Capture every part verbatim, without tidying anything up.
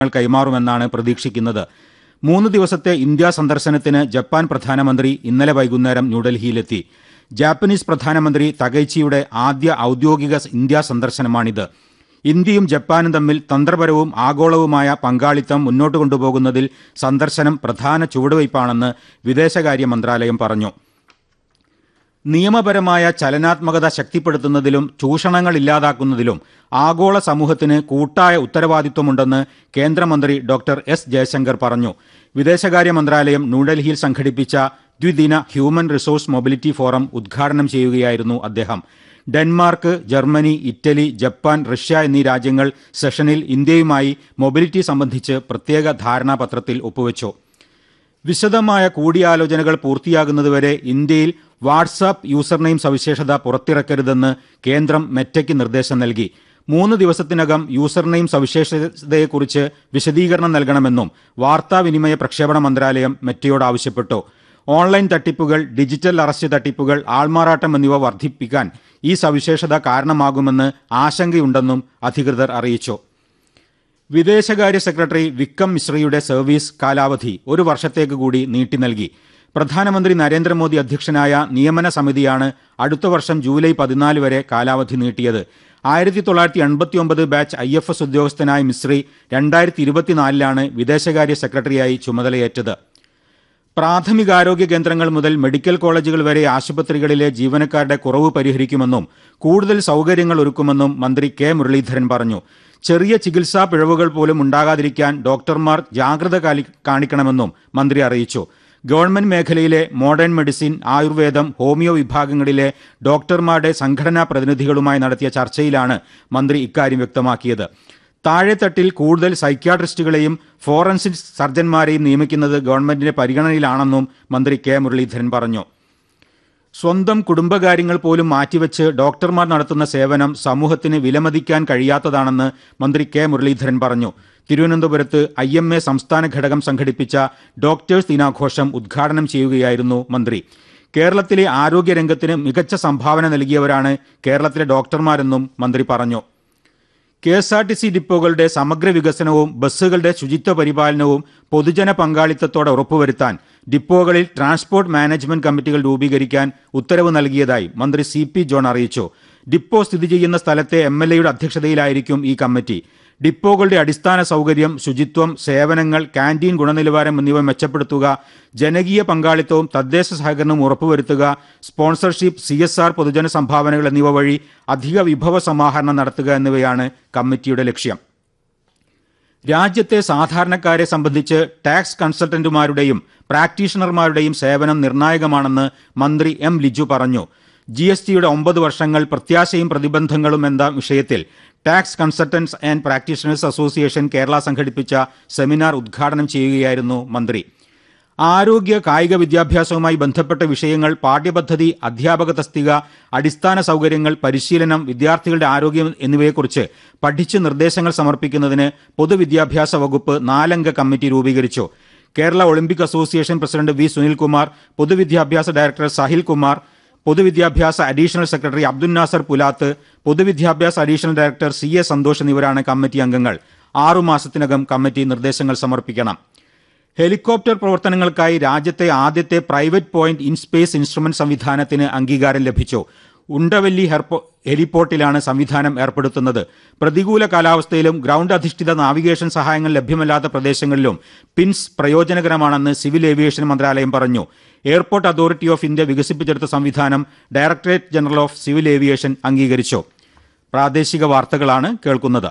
കൈമാറുമെന്നാണ് പ്രതീക്ഷിക്കുന്നത്. മൂന്ന് ദിവസത്തെ ഇന്ത്യാ സന്ദർശനത്തിന് ജപ്പാൻ പ്രധാനമന്ത്രി ഇന്നലെ വൈകുന്നേരം ന്യൂഡൽഹിയിലെത്തി. ജാപ്പനീസ് പ്രധാനമന്ത്രി തകൈച്ചിയുടെ ആദ്യ ഔദ്യോഗിക ഇന്ത്യാ സന്ദർശനമാണിത്. ഇന്ത്യയും ജപ്പാനും തമ്മിൽ തന്ത്രപരവും ആഗോളവുമായ പങ്കാളിത്തം മുന്നോട്ട് കൊണ്ടുപോകുന്നതിൽ സന്ദർശനം പ്രധാന ചുവടുവയ്പ്പാണെന്ന് വിദേശകാര്യ മന്ത്രാലയം പറഞ്ഞു. നിയമപരമായ ചലനാത്മകത ശക്തിപ്പെടുത്തുന്നതിലും ചൂഷണങ്ങൾ ഇല്ലാതാക്കുന്നതിലും ആഗോള സമൂഹത്തിന് കൂട്ടായ ഉത്തരവാദിത്വമുണ്ടെന്ന് കേന്ദ്രമന്ത്രി ഡോക്ടർ എസ് ജയശങ്കർ പറഞ്ഞു. വിദേശകാര്യ മന്ത്രാലയം ന്യൂഡൽഹിയിൽ സംഘടിപ്പിച്ച ദ്വിദിന ഹ്യൂമൻ റിസോഴ്സ് മൊബിലിറ്റി ഫോറം ഉദ്ഘാടനം ചെയ്യുകയായിരുന്നു അദ്ദേഹം. Denmark, Germany, Italy, Japan, Russia എന്നീ രാജ്യങ്ങൾ സെഷനിൽ ഇന്ത്യയുമായി മൊബിലിറ്റി സംബന്ധിച്ച് പ്രത്യേക ധാരണാപത്രത്തിൽ ഒപ്പുവെച്ചു. വിശദമായ കൂടിയാലോചനകൾ പൂർത്തിയാകുന്നതുവരെ ഇന്ത്യയിൽ വാട്സാപ്പ് യൂസർനെയിം സവിശേഷത പുറത്തിറക്കരുതെന്ന് കേന്ദ്രം മെറ്റയ്ക്ക് നിർദ്ദേശം നൽകി. മൂന്ന് ദിവസത്തിനകം യൂസർനെയിം സവിശേഷതയെക്കുറിച്ച് വിശദീകരണം നൽകണമെന്നും വാർത്താവിനിമയ പ്രക്ഷേപണ മന്ത്രാലയം മെറ്റയോട് ആവശ്യപ്പെട്ടു. ഓൺലൈൻ തട്ടിപ്പുകൾ, ഡിജിറ്റൽ അറസ്റ്റ് തട്ടിപ്പുകൾ, ആൾമാറാട്ടം എന്നിവ വർദ്ധിപ്പിക്കാൻ ഈ സവിശേഷത കാരണമാകുമെന്ന് ആശങ്കയുണ്ടെന്നും അധികൃതർ അറിയിച്ചു. വിദേശകാര്യ സെക്രട്ടറി വിക്രം മിശ്രയുടെ സർവീസ് കാലാവധി ഒരു വർഷത്തേക്ക് കൂടി നീട്ടി നൽകി. പ്രധാനമന്ത്രി നരേന്ദ്രമോദി അധ്യക്ഷനായ നിയമന സമിതിയാണ് അടുത്ത വർഷം ജൂലൈ പതിനാല് വരെ കാലാവധി നീട്ടിയത്. ആയിരത്തി തൊള്ളായിരത്തി എൺപത്തി ഒമ്പത് ബാച്ച് ഐ എഫ് എസ് ഉദ്യോഗസ്ഥനായ മിശ്രി രണ്ടായിരത്തി ഇരുപത്തിനാലിലാണ് വിദേശകാര്യ സെക്രട്ടറിയായി ചുമതലയേറ്റത്. പ്രാഥമികാരോഗ്യ കേന്ദ്രങ്ങൾ മുതൽ മെഡിക്കൽ കോളേജുകൾ വരെ ആശുപത്രികളിലെ ജീവനക്കാരുടെ കുറവ് പരിഹരിക്കുമെന്നും കൂടുതൽ സൗകര്യങ്ങൾ ഒരുക്കുമെന്നും മന്ത്രി കെ മുരളീധരൻ പറഞ്ഞു. ചെറിയ ചികിത്സാ പിഴവുകൾ പോലും ഉണ്ടാകാതിരിക്കാൻ ഡോക്ടർമാർ ജാഗ്രത കാണിക്കണമെന്നും മന്ത്രി അറിയിച്ചു. ഗവൺമെന്റ് മേഖലയിലെ മോഡേൺ മെഡിസിൻ, ആയുർവേദം, ഹോമിയോ വിഭാഗങ്ങളിലെ ഡോക്ടർമാരുടെ സംഘടനാ പ്രതിനിധികളുമായി നടത്തിയ ചർച്ചയിലാണ് മന്ത്രി ഇക്കാര്യം വ്യക്തമാക്കിയത്. താഴെത്തട്ടിൽ കൂടുതൽ സൈക്യാട്രിസ്റ്റുകളെയും ഫോറൻസിക് സർജന്മാരെയും നിയമിക്കുന്നത് ഗവൺമെന്റിന്റെ പരിഗണനയിലാണെന്നും മന്ത്രി കെ മുരളീധരൻ പറഞ്ഞു. സ്വന്തം കുടുംബകാര്യങ്ങൾ പോലും മാറ്റിവെച്ച് ഡോക്ടർമാർ നടത്തുന്ന സേവനം സമൂഹത്തിന് വിലമതിക്കാൻ കഴിയാത്തതാണെന്ന് മന്ത്രി കെ മുരളീധരൻ പറഞ്ഞു. തിരുവനന്തപുരത്ത് ഐ എം എ സംസ്ഥാന ഘടകം സംഘടിപ്പിച്ച ഡോക്ടേഴ്സ് ദിനാഘോഷം ഉദ്ഘാടനം ചെയ്യുകയായിരുന്നു മന്ത്രി. കേരളത്തിലെ ആരോഗ്യരംഗത്തിന് മികച്ച സംഭാവന നൽകിയവരാണ് കേരളത്തിലെ ഡോക്ടർമാരെന്നും മന്ത്രി പറഞ്ഞു. K S R T C ഡിപ്പോകളുടെ സമഗ്ര വികസനവും ബസ്സുകളുടെ ശുചിത്വ പരിപാലനവും പൊതുജന പങ്കാളിത്തത്തോടെ ഉറപ്പുവരുത്താൻ ഡിപ്പോകളിൽ ട്രാൻസ്പോർട്ട് മാനേജ്മെന്റ് കമ്മിറ്റികൾ രൂപീകരിക്കാൻ ഉത്തരവ് നൽകിയതായി മന്ത്രി സി പി ജോൺ അറിയിച്ചു. ഡിപ്പോ സ്ഥിതി ചെയ്യുന്ന സ്ഥലത്തെ എം എൽ എയുടെ അധ്യക്ഷതയിലായിരിക്കും ഈ കമ്മിറ്റി. ഡിപ്പോകളുടെ അടിസ്ഥാന സൗകര്യം, ശുചിത്വം, സേവനങ്ങൾ, കാന്റീൻ ഗുണനിലവാരം എന്നിവ മെച്ചപ്പെടുത്തുക, ജനകീയ പങ്കാളിത്തവും തദ്ദേശ സഹകരണവും ഉറപ്പുവരുത്തുക, സ്പോൺസർഷിപ്പ്, സി എസ് ആർ, പൊതുജന സംഭാവനകൾ എന്നിവ വഴി അധിക വിഭവ സമാഹരണം നടത്തുക എന്നിവയാണ് കമ്മിറ്റിയുടെ ലക്ഷ്യം. രാജ്യത്തെ സാധാരണക്കാരെ സംബന്ധിച്ച് ടാക്സ് കൺസൾട്ടന്റുമാരുടെയും പ്രാക്ടീഷണർമാരുടെയും സേവനം നിർണായകമാണെന്ന് മന്ത്രി എം ലിജു പറഞ്ഞു. ജി എസ് ടിയുടെ ഒമ്പത് വർഷങ്ങൾ പ്രത്യാശയും പ്രതിബന്ധങ്ങളും എന്ന വിഷയത്തിൽ tax consultants and practitioners association Kerala സംഘടിപ്പിച്ച സെമിനാർ ഉദ്ഘാടനം ചെയ്യുകയായിരുന്നു മന്ത്രി. ആരോഗ്യ കായിക വിദ്യാഭ്യാസവുമായി ബന്ധപ്പെട്ട വിഷയങ്ങൾ, പാഠ്യപദ്ധതി, അധ്യാപക തസ്തിക, അടിസ്ഥാന സൗകര്യങ്ങൾ, പരിശീലനം, വിദ്യാർത്ഥികളുടെ ആരോഗ്യം എന്നിവയെക്കുറിച്ച് പഠിച്ച് നിർദ്ദേശങ്ങൾ സമർപ്പിക്കുന്നതിന് പൊതുവിദ്യാഭ്യാസ വകുപ്പ് നാലംഗ കമ്മിറ്റി രൂപീകരിച്ചു. Kerala Olympic association president V Sunilkumar, പൊതുവിദ്യാഭ്യാസ ഡയറക്ടർ സാഹിൽ കുമാർ, പൊതുവിദ്യാഭ്യാസ അഡീഷണൽ സെക്രട്ടറി അബ്ദുൽ നാസർ പുലാത്ത്, പൊതുവിദ്യാഭ്യാസ additional director C A Santhosh എന്നിവരാണ് കമ്മിറ്റി അംഗങ്ങൾ. ആറുമാസത്തിനകം കമ്മിറ്റി നിർദ്ദേശങ്ങൾ സമർപ്പിക്കണം. ഹെലികോപ്റ്റർ പ്രവർത്തനങ്ങൾക്കായി രാജ്യത്തെ ആദ്യത്തെ private point in space instrument സംവിധാനത്തിന് അംഗീകാരം ലഭിച്ചു. ഉണ്ടവല്ലി ഹെലിപോർട്ടിലാണ് സംവിധാനം ഏർപ്പെടുത്തുന്നത്. പ്രതികൂല കാലാവസ്ഥയിലും ഗ്രൗണ്ട് അധിഷ്ഠിത നാവിഗേഷൻ സഹായങ്ങൾ ലഭ്യമല്ലാത്ത പ്രദേശങ്ങളിലും പിൻസ് പ്രയോജനകരമാണെന്ന് സിവിൽ ഏവിയേഷൻ മന്ത്രാലയം പറഞ്ഞു. എയർപോർട്ട് അതോറിറ്റി ഓഫ് ഇന്ത്യ വികസിപ്പിച്ചെടുത്ത സംവിധാനം directorate general of civil aviation അംഗീകരിച്ചു. പ്രാദേശിക വാർത്തകളാണ് കേൾക്കുന്നത്.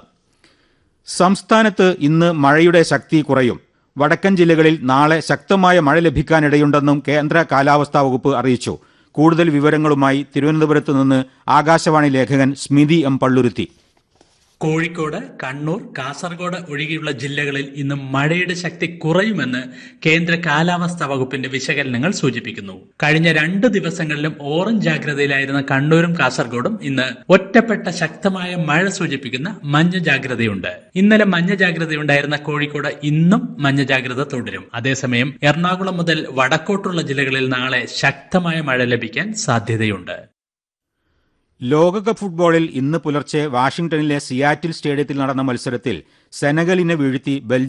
സംസ്ഥാനത്ത് ഇന്ന് മഴയുടെ ശക്തി കുറയും. വടക്കൻ ജില്ലകളിൽ നാളെ ശക്തമായ മഴ ലഭിക്കാനിടയുണ്ടെന്നും കേന്ദ്ര കാലാവസ്ഥാ വകുപ്പ് അറിയിച്ചു. കൂടുതൽ വിവരങ്ങളുമായി തിരുവനന്തപുരത്ത് നിന്ന് ആകാശവാണി ലേഖകൻ സ്മിതി എം പള്ളുരുത്തി. കോഴിക്കോട്, കണ്ണൂർ, കാസർഗോഡ് ഒഴികെയുള്ള ജില്ലകളിൽ ഇന്ന് മഴയുടെ ശക്തി കുറയുമെന്ന് കേന്ദ്ര കാലാവസ്ഥാ വകുപ്പിന്റെ വിശകലനങ്ങൾ സൂചിപ്പിക്കുന്നു. കഴിഞ്ഞ രണ്ട് ദിവസങ്ങളിലും ഓറഞ്ച് ജാഗ്രതയിലായിരുന്ന കണ്ണൂരും കാസർഗോഡും ഇന്ന് ഒറ്റപ്പെട്ട ശക്തമായ മഴ സൂചിപ്പിക്കുന്ന മഞ്ഞ ജാഗ്രതയുണ്ട്. ഇന്നലെ മഞ്ഞ ജാഗ്രതയുണ്ടായിരുന്ന കോഴിക്കോട് ഇന്നും മഞ്ഞ ജാഗ്രത തുടരും. അതേസമയം എറണാകുളം മുതൽ വടക്കോട്ടുള്ള ജില്ലകളിൽ നാളെ ശക്തമായ മഴ ലഭിക്കാൻ സാധ്യതയുണ്ട്. ലോകകപ്പ് ഫുട്ബോളിൽ ഇന്ന് പുലർച്ചെ വാഷിംഗ്ടണിലെ സിയാറ്റിൽ സ്റ്റേഡിയത്തിൽ നടന്ന മത്സരത്തിൽ സെനഗലിനെ വീഴ്ത്തി ബെൽജിയം